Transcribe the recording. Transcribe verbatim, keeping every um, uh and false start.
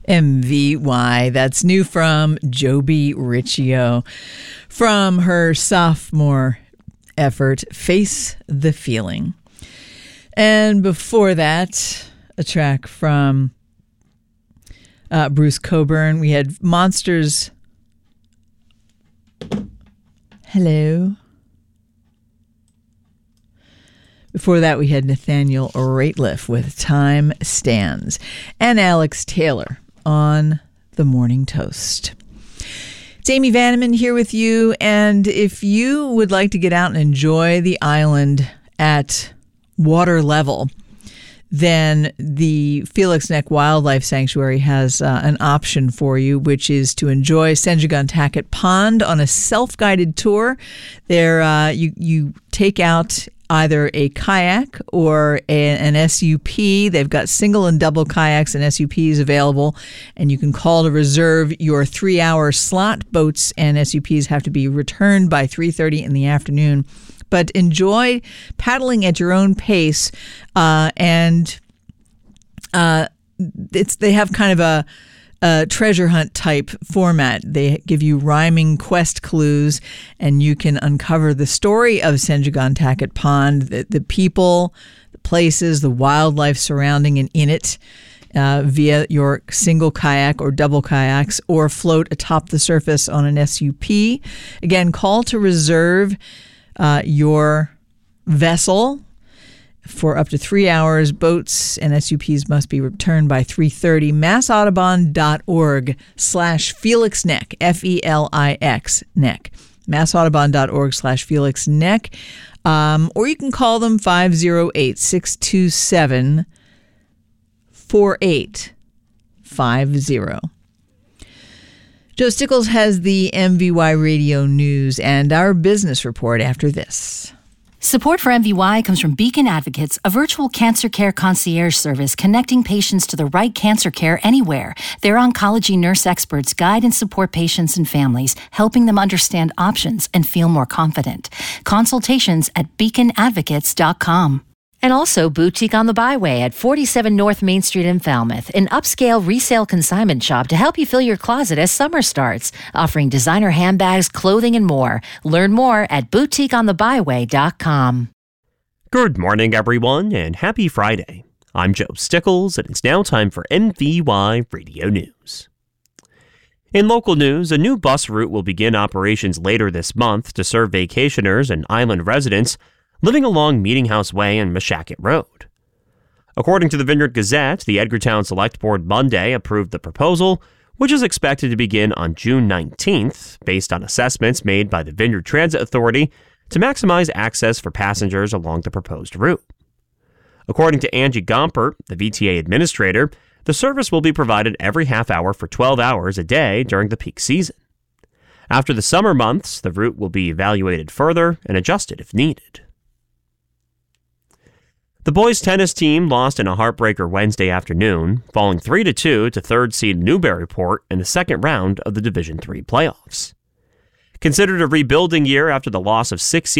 M V Y. That's new from Joby Riccio from her sophomore effort, Face the Feeling. And before that, a track from uh, Bruce Cockburn. We had Monsters. Hello. Before that, we had Nathaniel Rateliff with Time Stands and Alex Taylor on The Morning Toast. It's Amy Vanneman here with you, and if you would like to get out and enjoy the island at water level, then the Felix Neck Wildlife Sanctuary has uh, an option for you, which is to enjoy Senjaguntacket Pond on a self-guided tour. There, uh, you you take out either a kayak or a, an S U P. They've got single and double kayaks and S U Ps available, and you can call to reserve your three-hour slot. Boats and S U Ps have to be returned by three thirty in the afternoon. But enjoy paddling at your own pace, uh, and uh, it's they have kind of a, a treasure hunt type format. They give you rhyming quest clues, and you can uncover the story of Senjaguntacket Pond, the, the people, the places, the wildlife surrounding and in it, uh, via your single kayak or double kayaks, or float atop the surface on an S U P. Again, call to reserve Uh, your vessel for up to three hours. Boats and S U Ps must be returned by three thirty. massaudubon.org slash Felix Neck, F E L I X, Neck. massaudubon.org slash Felix Neck. Um, or you can call them five oh eight, six two seven, four eight five oh. Joe Stickles has the M V Y Radio News and our business report after this. Support for M V Y comes from Beacon Advocates, a virtual cancer care concierge service connecting patients to the right cancer care anywhere. Their oncology nurse experts guide and support patients and families, helping them understand options and feel more confident. Consultations at beacon advocates dot com. And also Boutique on the Byway at forty-seven North Main Street in Falmouth, an upscale resale consignment shop to help you fill your closet as summer starts, offering designer handbags, clothing, and more. Learn more at boutique on the byway dot com. Good morning, everyone, and happy Friday. I'm Joe Stickles, and it's now time for M V Y Radio News. In local news, a new bus route will begin operations later this month to serve vacationers and island residents living along Meeting House Way and Meshacket Road. According to the Vineyard Gazette, the Edgartown Select Board Monday approved the proposal, which is expected to begin on June nineteenth, based on assessments made by the Vineyard Transit Authority to maximize access for passengers along the proposed route. According to Angie Gompert, the V T A administrator, the service will be provided every half hour for twelve hours a day during the peak season. After the summer months, the route will be evaluated further and adjusted if needed. The boys' tennis team lost in a heartbreaker Wednesday afternoon, falling three to two to third seed Newburyport in the second round of the Division three playoffs. Considered a rebuilding year after the loss of six